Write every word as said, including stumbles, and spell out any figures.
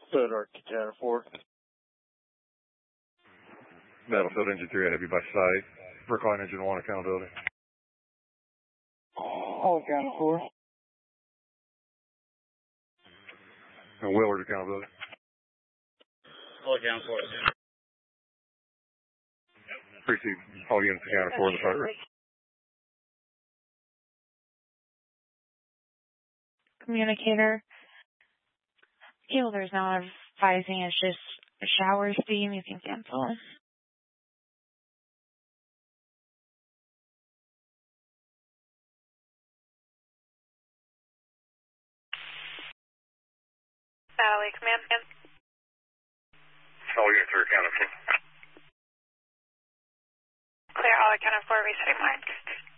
Battlefield Counter four. Battlefield Engine three, I have you by site. Brookline Engine one, accountability. All Counter four. And Willard, accountability. All Counter four. Precinct, all units accounted for in the fire. Communicator. Fielder's now advising it's just a shower steam. You can cancel. Valley Command. All units are accounted for. Clear, all accounted for, resetting mark.